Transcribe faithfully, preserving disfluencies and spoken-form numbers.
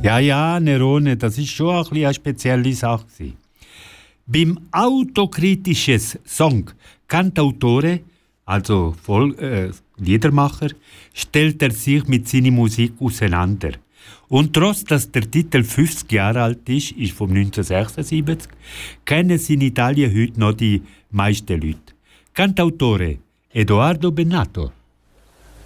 Ja, ja, Nerone, das ist schon ein bisschen eine spezielle Sache gewesen. Beim autokritischen Song Cantautore, also Voll, äh, Liedermacher, stellt er sich mit seiner Musik auseinander. Und trotz dass der Titel fünfzig Jahre alt ist, ist von neunzehnhundertsechsundsiebzig, kennen sie in Italien heute noch die meisten Leute. Cantautore Edoardo Bennato.